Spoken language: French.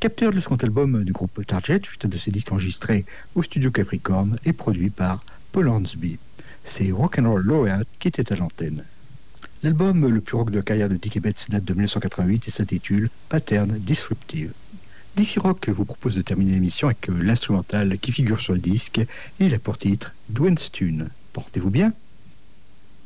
Capteur, le second album du groupe Target, suite de ses disques enregistrés au studio Capricorn et produit par Paul Hornsby. C'est Rock'n'Roll Laureate qui était à l'antenne. L'album le plus rock de la carrière de Dickie Betts date de 1988 et s'intitule Pattern Disruptive. DC Rock vous propose de terminer l'émission avec l'instrumental qui figure sur le disque et il a pour titre Dwayne's Tune. Portez-vous bien.